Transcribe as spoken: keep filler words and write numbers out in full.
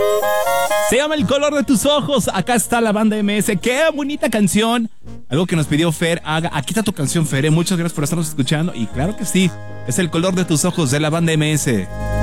Se llama El color de tus ojos. Acá está la banda M S. ¡Qué bonita canción! Algo que nos pidió Fer Haga. Aquí está tu canción, Fer. ¿eh? Muchas gracias por estarnos escuchando. Y claro que sí, es El color de tus ojos de la banda M S.